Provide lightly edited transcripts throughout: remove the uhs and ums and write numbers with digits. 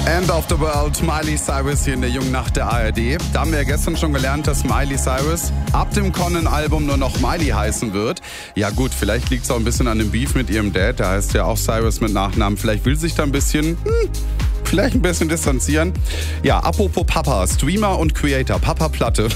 End of the World, Miley Cyrus hier in der jungen Nacht der ARD. Da haben wir ja gestern schon gelernt, dass Miley Cyrus ab dem Conan-Album nur noch Miley heißen wird. Ja gut, vielleicht liegt es auch ein bisschen an dem Beef mit ihrem Dad. Der heißt ja auch Cyrus mit Nachnamen. Vielleicht will sich da ein bisschen distanzieren. Ja, apropos Papa, Streamer und Creator, Papa Platte.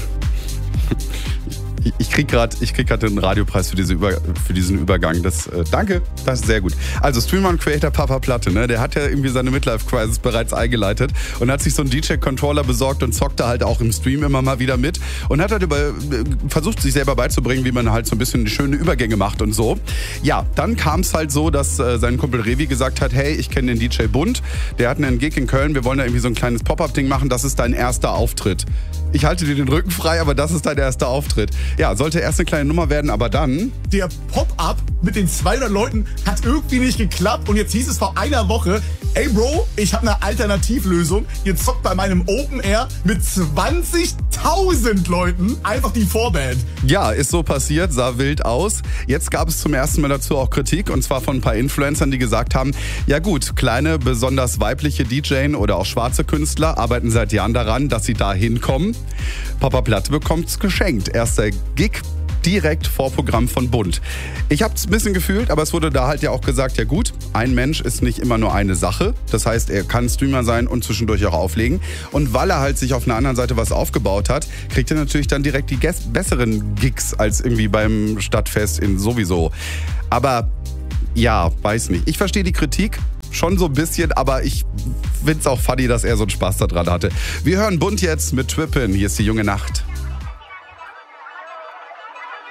Ich krieg gerade den Radiopreis für diesen Übergang. Danke, das ist sehr gut. Also Streamer und Creator Papa Platte, ne? Der hat ja irgendwie seine Midlife-Crisis bereits eingeleitet und hat sich so einen DJ-Controller besorgt und zockt da halt auch im Stream immer mal wieder mit und hat halt versucht, sich selber beizubringen, wie man halt so ein bisschen schöne Übergänge macht und so. Ja, dann kam es halt so, dass sein Kumpel Revi gesagt hat, hey, ich kenne den DJ Bund, der hat einen Gig in Köln, wir wollen da irgendwie so ein kleines Pop-Up-Ding machen, das ist dein erster Auftritt. Ich halte dir den Rücken frei, aber das ist dein erster Auftritt. Ja, sollte erst eine kleine Nummer werden, aber dann... Der Pop-Up mit den 200 Leuten hat irgendwie nicht geklappt und jetzt hieß es vor einer Woche, ey Bro, ich habe eine Alternativlösung. Ihr zockt bei meinem Open Air mit 20.000 Leuten einfach die Vorband. Ja, ist so passiert, sah wild aus. Jetzt gab es zum ersten Mal dazu auch Kritik und zwar von ein paar Influencern, die gesagt haben, ja gut, kleine, besonders weibliche DJs oder auch schwarze Künstler arbeiten seit Jahren daran, dass sie da hinkommen. Papa Platte bekommt's geschenkt. Erster Gig direkt Vorprogramm von Bund. Ich hab's ein bisschen gefühlt, aber es wurde da halt ja auch gesagt, ja gut, ein Mensch ist nicht immer nur eine Sache. Das heißt, er kann Streamer sein und zwischendurch auch auflegen. Und weil er halt sich auf einer anderen Seite was aufgebaut hat, kriegt er natürlich dann direkt die besseren Gigs als irgendwie beim Stadtfest in sowieso. Aber ja, weiß nicht. Ich verstehe die Kritik. Schon so ein bisschen, aber ich find's auch funny, dass er so einen Spaß daran hatte. Wir hören Bund jetzt mit Trippin'. Hier ist die junge Nacht.